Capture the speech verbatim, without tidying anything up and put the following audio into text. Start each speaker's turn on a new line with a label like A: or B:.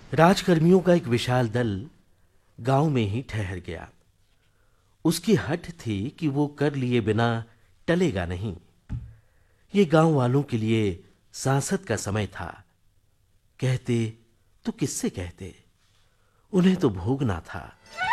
A: राजकर्मियों का एक विशाल दल गांव में ही ठहर गया। उसकी हठ थी कि वो कर लिए बिना टलेगा नहीं। ये गांव वालों के लिए सांसत का समय था। कहते तो किससे कहते, उन्हें तो भोगना था।